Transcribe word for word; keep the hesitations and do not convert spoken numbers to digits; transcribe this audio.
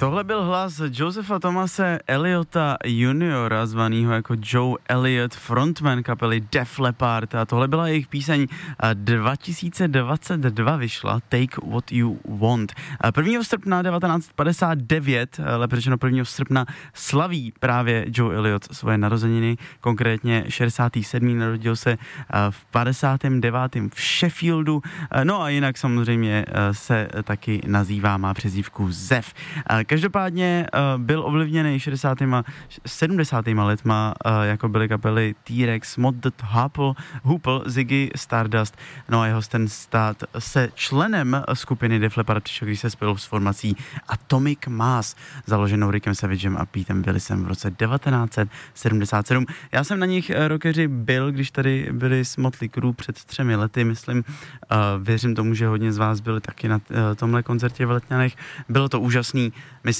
Tohle byl hlas Josepha Thomase Elliotta juniora, zvanýho jako Joe Elliott, frontman kapely Def Leppard, a tohle byla jejich píseň dva tisíce dvacet dva vyšla Take What You Want. prvního srpna devatenáct padesát devět, lépe řečeno prvního srpna, slaví právě Joe Elliott svoje narozeniny, konkrétně šedesátý sedmý narodil se v padesátém devátém v Sheffieldu, no a jinak samozřejmě se taky nazývá, má přezdívku Zev. Každopádně byl ovlivněný šedesátými a sedmdesátými letma, jako byly kapely T-Rex, Mod the Hoople, Hoople, Ziggy Stardust, no a jeho ten stát se členem skupiny Def Leppard přišel, když se spojil s formací Atomic Mass, založenou Rickem Savagem a Petem Willisem v roce devatenáct set sedmdesát sedm. Já jsem na nich rockeři byl, když tady byli s Motley Crue před třemi lety, myslím, věřím tomu, že hodně z vás byli taky na tomhle koncertě v Letňanech. Bylo to úžasný.